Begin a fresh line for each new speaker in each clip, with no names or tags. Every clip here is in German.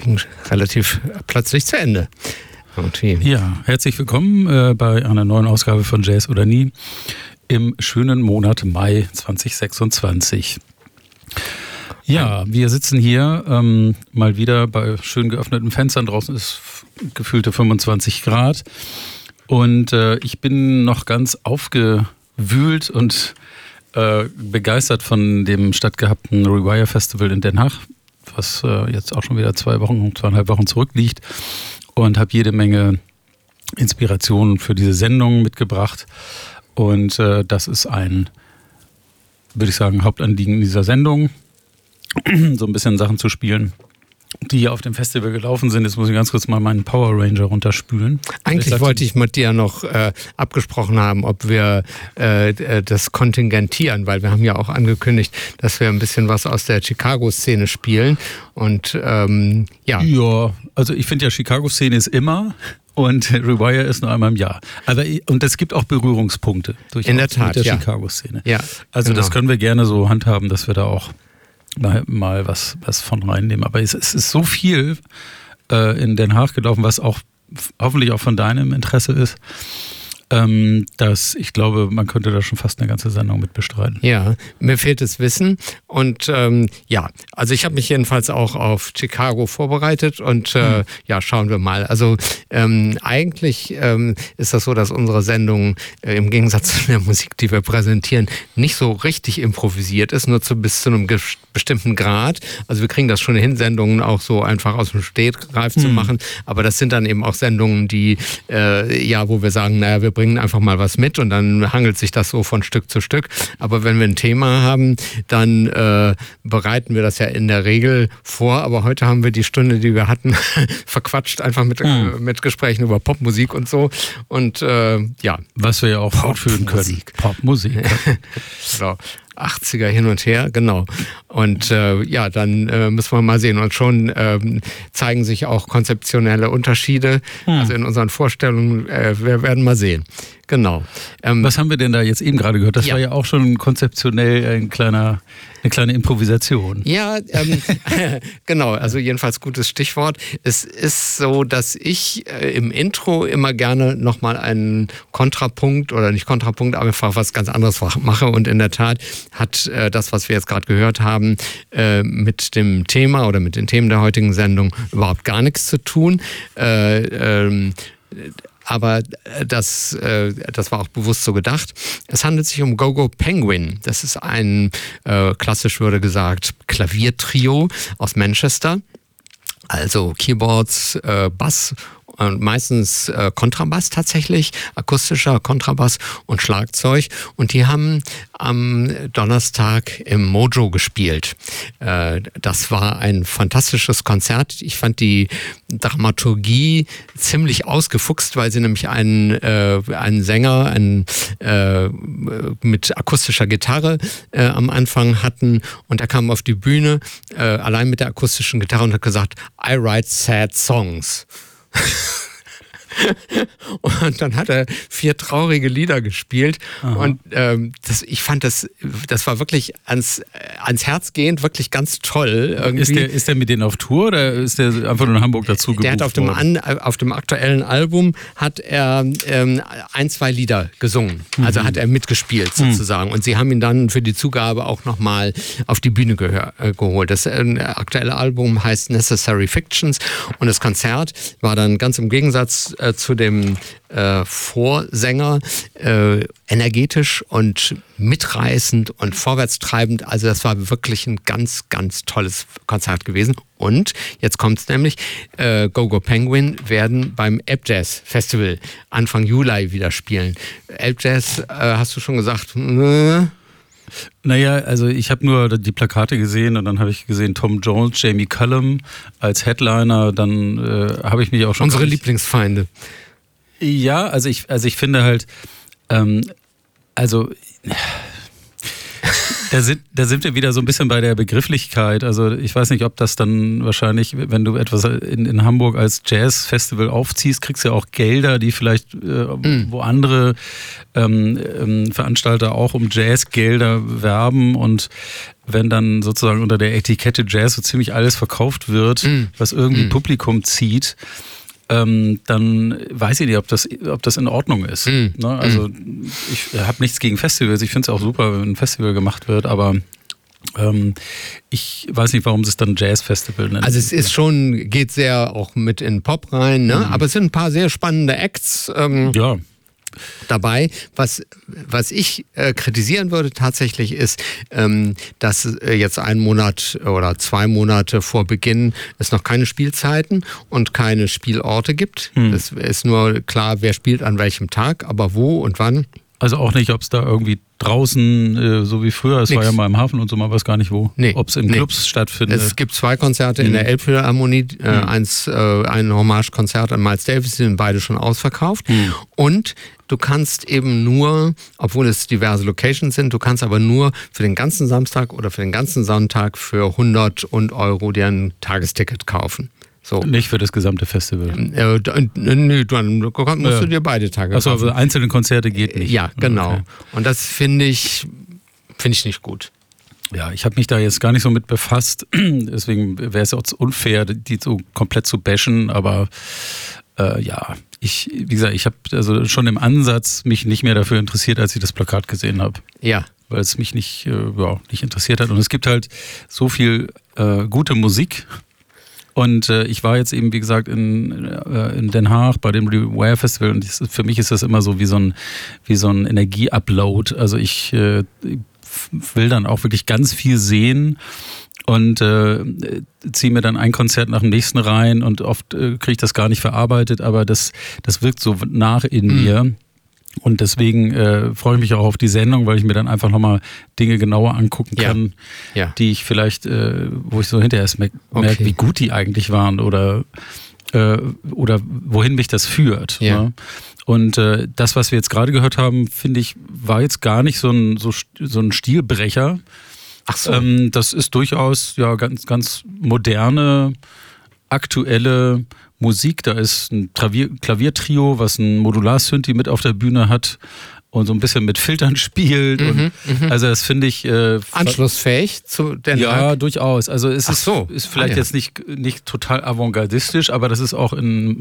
ging relativ plötzlich zu Ende. Irgendwie.
Ja, herzlich willkommen bei einer neuen Ausgabe von Jazz oder Nie im schönen Monat Mai 2026. Ja, wir sitzen hier mal wieder bei schön geöffneten Fenstern. Draußen ist gefühlte 25 Grad. Und ich bin noch ganz aufgewühlt und begeistert von dem stattgehabten Rewire Festival in Den Haag, was jetzt auch schon wieder 2,5 Wochen zurückliegt. Und habe jede Menge Inspirationen für diese Sendung mitgebracht. Und das ist ein, würde ich sagen, Hauptanliegen dieser Sendung, so ein bisschen Sachen zu spielen, die hier auf dem Festival gelaufen sind. Jetzt muss ich ganz kurz mal meinen Power Ranger runterspülen.
Eigentlich wollte ich mit dir noch abgesprochen haben, ob wir das kontingentieren, weil wir haben ja auch angekündigt, dass wir ein bisschen was aus der Chicago-Szene spielen. Und ja.
Ja, also ich finde ja, Chicago-Szene ist immer und Rewire ist nur einmal im Jahr. Und es gibt auch Berührungspunkte
in der Tat,
mit der Chicago-Szene.
Ja,
also
genau.
Das können wir gerne so handhaben, dass wir da auch mal was von reinnehmen. Aber es ist so viel in Den Haag gelaufen, was auch hoffentlich auch von deinem Interesse ist, dass ich glaube, man könnte da schon fast eine ganze Sendung mit bestreiten.
Ja, mir fehlt das Wissen und ja, also ich habe mich jedenfalls auch auf Chicago vorbereitet und ja, schauen wir mal. Also eigentlich ist das so, dass unsere Sendung im Gegensatz zu der Musik, die wir präsentieren, nicht so richtig improvisiert ist, nur bis zu einem bestimmten Grad. Also wir kriegen das schon hin, Sendungen auch so einfach aus dem Stegreif zu machen, aber das sind dann eben auch Sendungen, die ja, wo wir sagen, naja, wir bringen einfach mal was mit und dann hangelt sich das so von Stück zu Stück. Aber wenn wir ein Thema haben, dann bereiten wir das ja in der Regel vor. Aber heute haben wir die Stunde, die wir hatten, verquatscht, einfach mit Gesprächen über Popmusik und so. Und ja.
Was wir ja auch fortführen können. Popmusik.
Genau. 80er hin und her, genau. Und ja, dann müssen wir mal sehen. Und schon zeigen sich auch konzeptionelle Unterschiede. Also in unseren Vorstellungen, wir werden mal sehen. Genau.
Was haben wir denn da jetzt eben gerade gehört? Das war ja auch schon konzeptionell eine kleine Improvisation.
Ja, genau. Also jedenfalls gutes Stichwort. Es ist so, dass ich im Intro immer gerne nochmal einen Kontrapunkt oder nicht Kontrapunkt, aber einfach was ganz anderes mache. Und in der Tat hat das, was wir jetzt gerade gehört haben, mit dem Thema oder mit den Themen der heutigen Sendung überhaupt gar nichts zu tun. Aber das war auch bewusst so gedacht. Es handelt sich um Go-Go Penguin. Das ist ein, klassisch würde gesagt, Klaviertrio aus Manchester. Also Keyboards, Bass und meistens Kontrabass tatsächlich, akustischer Kontrabass und Schlagzeug. Und die haben am Donnerstag im Mojo gespielt. Das war ein fantastisches Konzert. Ich fand die Dramaturgie ziemlich ausgefuchst, weil sie nämlich einen Sänger mit akustischer Gitarre am Anfang hatten. Und er kam auf die Bühne allein mit der akustischen Gitarre und hat gesagt, I write sad songs. Und dann hat er 4 traurige Lieder gespielt. Aha. Und ich fand das war wirklich ans Herz gehend, wirklich ganz toll. Irgendwie.
Ist der mit denen auf Tour oder ist der einfach nur in Hamburg dazu gebucht?
Der hat auf dem aktuellen Album hat er 1-2 Lieder gesungen. Also hat er mitgespielt sozusagen. Und sie haben ihn dann für die Zugabe auch nochmal auf die Bühne geholt. Das aktuelle Album heißt Necessary Fictions und das Konzert war dann ganz im Gegensatz zu dem Vorsänger energetisch und mitreißend und vorwärtstreibend. Also das war wirklich ein ganz, ganz tolles Konzert gewesen. Und jetzt kommt es nämlich, Go-Go Penguin werden beim Elbjazz Festival Anfang Juli wieder spielen. Elbjazz, hast du schon gesagt,
Naja, also ich habe nur die Plakate gesehen und dann habe ich gesehen Tom Jones, Jamie Cullum als Headliner, dann habe ich mich auch schon...
Unsere Lieblingsfeinde.
Ja, also ich finde halt, Da sind wir wieder so ein bisschen bei der Begrifflichkeit. Also ich weiß nicht, ob das dann wahrscheinlich, wenn du etwas in Hamburg als Jazzfestival aufziehst, kriegst du ja auch Gelder, die vielleicht wo andere Veranstalter auch um Jazzgelder werben, und wenn dann sozusagen unter der Etikette Jazz so ziemlich alles verkauft wird, was irgendwie Publikum zieht, dann weiß ich nicht, ob das in Ordnung ist. Ne? Also ich habe nichts gegen Festivals. Ich finde es auch super, wenn ein Festival gemacht wird, aber ich weiß nicht, warum sie es dann Jazz-Festival nennen.
Also es ist schon, geht sehr auch mit in Pop rein, ne? Aber es sind ein paar sehr spannende Acts.
Ja.
Dabei, was ich kritisieren würde tatsächlich ist, dass jetzt 1 Monat oder 2 Monate vor Beginn es noch keine Spielzeiten und keine Spielorte gibt. Es ist nur klar, wer spielt an welchem Tag, aber wo und wann.
Also auch nicht, ob es da irgendwie draußen, so wie früher, es war ja mal im Hafen und so, man weiß gar nicht wo, ob es in Clubs stattfindet.
Es gibt 2 Konzerte in der Elbphilharmonie, ein Hommage-Konzert an Miles Davis, die sind beide schon ausverkauft. Und du kannst eben nur, obwohl es diverse Locations sind, du kannst aber nur für den ganzen Samstag oder für den ganzen Sonntag für 100 € dir ein Tagesticket kaufen. So.
Nicht für das gesamte Festival.
Nö, dann musst du dir beide Tage kaufen.
Also einzelne Konzerte geht nicht.
Ja, genau. Okay. Und das finde ich nicht gut.
Ja, ich habe mich da jetzt gar nicht so mit befasst. Deswegen wäre es auch unfair, die so komplett zu bashen. Aber wie gesagt, ich habe also schon im Ansatz mich nicht mehr dafür interessiert, als ich das Plakat gesehen habe.
Ja.
Weil es mich nicht interessiert hat. Und es gibt halt so viel gute Musik. Und ich war jetzt eben, wie gesagt, in Den Haag bei dem Rewire Festival, und für mich ist das immer so wie so ein Energie-Upload. Also ich will dann auch wirklich ganz viel sehen und ziehe mir dann ein Konzert nach dem nächsten rein, und oft kriege ich das gar nicht verarbeitet, aber das wirkt so nach in mir. Und deswegen freue ich mich auch auf die Sendung, weil ich mir dann einfach nochmal Dinge genauer angucken kann, die ich vielleicht, wo ich so hinterher erst merke, wie gut die eigentlich waren oder wohin mich das führt.
Ja.
Ne? Und das, was wir jetzt gerade gehört haben, finde ich, war jetzt gar nicht so ein Stilbrecher.
Ach so.
Das ist durchaus ganz, ganz moderne, aktuelle Musik. Da ist ein Klaviertrio, was ein Modular-Synthi mit auf der Bühne hat und so ein bisschen mit Filtern spielt. Also das finde ich...
anschlussfähig zu Den Haag?
Ja, durchaus. Also es ist vielleicht jetzt nicht total avantgardistisch, aber das ist auch in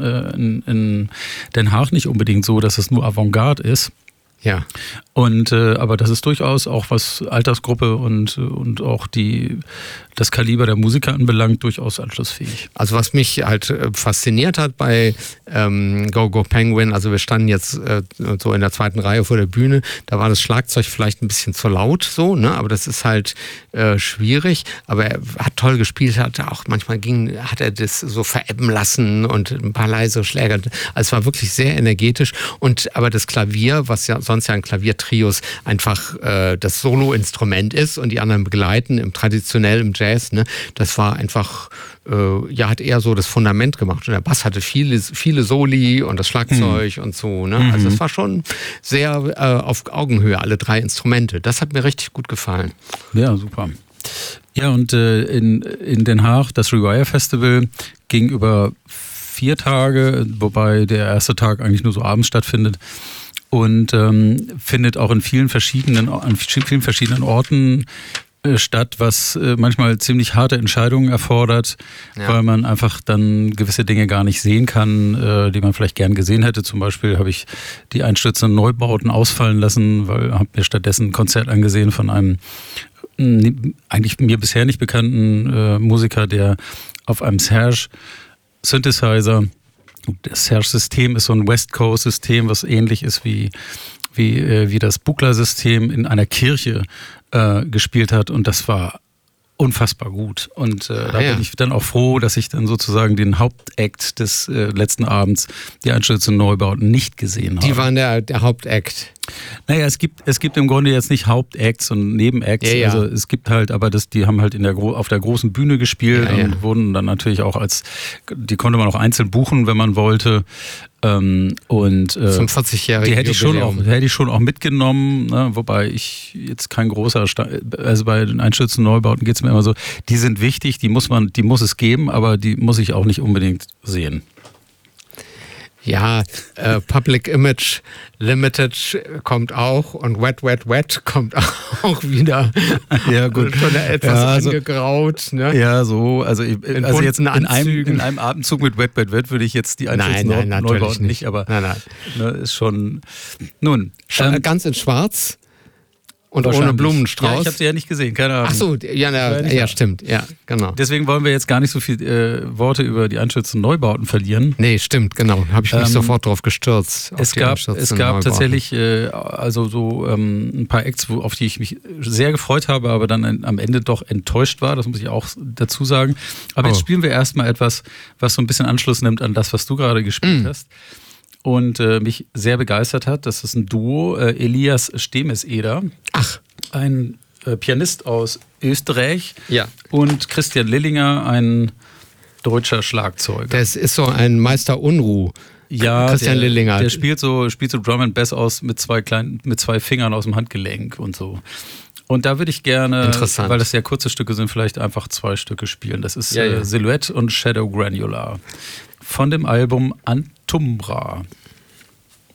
Den Haag nicht unbedingt so, dass es nur Avantgarde ist.
Ja.
Und aber das ist durchaus auch, was Altersgruppe und auch das Kaliber der Musiker anbelangt, durchaus anschlussfähig.
Also was mich halt fasziniert hat bei Go Go Penguin, also wir standen jetzt so in der 2. Reihe vor der Bühne, da war das Schlagzeug vielleicht ein bisschen zu laut so, ne? Aber das ist halt schwierig, aber er hat toll gespielt, manchmal hat er das so verebben lassen und ein paar leise Schläger, also es war wirklich sehr energetisch, aber das Klavier, was ja sonst ja ein Klaviertrios einfach das Solo-Instrument ist und die anderen begleiten, im Jazz, ne, das war einfach, hat eher so das Fundament gemacht. Und der Bass hatte viele Soli und das Schlagzeug und so. Ne? Also es war schon sehr auf Augenhöhe, alle 3 Instrumente. Das hat mir richtig gut gefallen.
Ja, super. Ja, und in Den Haag, das Rewire Festival, ging über 4 Tage, wobei der erste Tag eigentlich nur so abends stattfindet. Und findet auch an vielen verschiedenen Orten statt, was manchmal ziemlich harte Entscheidungen erfordert, weil man einfach dann gewisse Dinge gar nicht sehen kann, die man vielleicht gern gesehen hätte. Zum Beispiel habe ich die einstürzenden Neubauten ausfallen lassen, weil habe mir stattdessen ein Konzert angesehen von einem eigentlich mir bisher nicht bekannten Musiker, der auf einem Serge Synthesizer, das Serge-System ist so ein West Coast-System, was ähnlich ist wie das Buchla-System in einer Kirche gespielt hat, und das war unfassbar gut. Und da bin ich dann auch froh, dass ich dann sozusagen den Hauptakt des letzten Abends, die einstürzenden Neubauten, nicht gesehen habe.
Die waren der Hauptakt.
Naja, es gibt im Grunde jetzt nicht Hauptacts und Nebenacts.
Ja.
Also es gibt halt, aber die haben halt auf der großen Bühne gespielt und wurden dann natürlich auch die konnte man auch einzeln buchen, wenn man wollte. Und
zum 40-jährigen
die hätte ich schon auch mitgenommen, ne? Wobei ich jetzt kein großer also bei den Einstürzen-Neubauten geht es mir immer so, die sind wichtig, die muss es geben, aber die muss ich auch nicht unbedingt sehen.
Ja, Public Image Limited kommt auch und Wet, Wet, Wet kommt auch wieder.
Ja, gut.
Schon etwas angegraut. Ne?
Ja, so. Also jetzt in einem Atemzug mit Wet, Wet, Wet würde ich jetzt die Einstürzen-Neubauten nicht, aber ne, ist schon. Nun.
Ganz in Schwarz. Und ohne Blumenstrauß.
Ja, ich habe sie ja nicht gesehen, keine Ahnung.
Ach so, ja, stimmt. Ja, genau.
Deswegen wollen wir jetzt gar nicht so viel Worte über die Einstürzen-Neubauten verlieren.
Nee, stimmt, genau. Habe ich mich sofort drauf gestürzt.
Es gab tatsächlich ein paar Acts, auf die ich mich sehr gefreut habe, aber dann am Ende doch enttäuscht war. Das muss ich auch dazu sagen. Aber jetzt spielen wir erstmal etwas, was so ein bisschen Anschluss nimmt an das, was du gerade gespielt hast. Und mich sehr begeistert hat. Das ist ein Duo, Elias Stemeseder.
Ach.
Ein Pianist aus Österreich.
Ja.
Und Christian Lillinger, ein deutscher Schlagzeuger.
Das ist so ein Meister Unruh.
Ja,
Christian Lillinger.
Der spielt so Drum and Bass aus mit zwei Fingern aus dem Handgelenk und so. Und da würde ich gerne, weil das sehr kurze Stücke sind, vielleicht einfach 2 Stücke spielen. Das ist Silhouette und Shadow Granular von dem Album Antumbra.